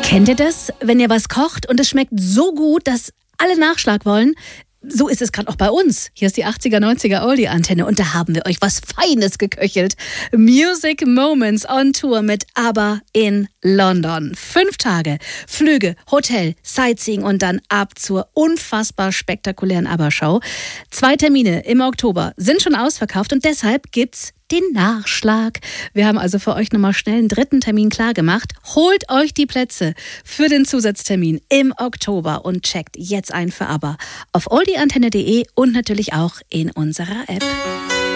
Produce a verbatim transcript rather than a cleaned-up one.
Kennt ihr das, wenn ihr was kocht und es schmeckt so gut, dass alle Nachschlag wollen? So ist es gerade auch bei uns. Hier ist die achtziger, neunziger Oldie-Antenne und da haben wir euch was Feines geköchelt. Music Moments on Tour mit ABBA in London. Fünf Tage, Flüge, Hotel, Sightseeing und dann ab zur unfassbar spektakulären ABBA-Show. Zwei Termine im Oktober sind schon ausverkauft und deshalb gibt's den Nachschlag. Wir haben also für euch nochmal schnell einen dritten Termin klar gemacht. Holt euch die Plätze für den Zusatztermin im Oktober und checkt jetzt ein für ABBA auf oldieantenne punkt de und natürlich auch in unserer App.